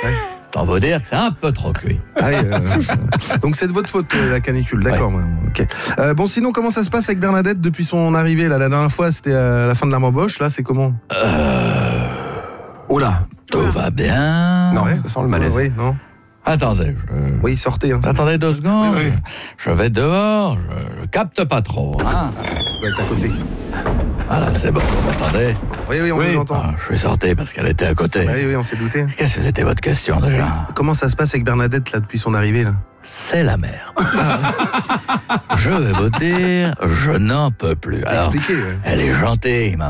Ouais. T'en veux dire que c'est un peu trop cuit. Donc c'est de votre faute, la canicule, d'accord. Ouais. Ok. Bon, sinon, comment ça se passe avec Bernadette depuis son arrivée là? La dernière fois, c'était à la fin de la embauche. Là, c'est comment? Oula. Tout va bien. Non, Ouais. ça sent le malaise. Oui, non. Attendez, Oui, sortez. Hein. attendez 2 secondes. Oui. Je vais dehors, je capte pas trop. Hein. Ouais, à côté. Voilà, c'est bon, vous m'entendez? Oui, on vous entend. Ah, je suis sorti parce qu'elle était à côté. Oui, on s'est douté. Qu'est-ce que c'était votre question déjà? Comment ça se passe avec Bernadette là depuis son arrivée là? C'est la merde. Je vais vous dire, je n'en peux plus. Alors, Expliquez. Ouais. elle est gentille, ma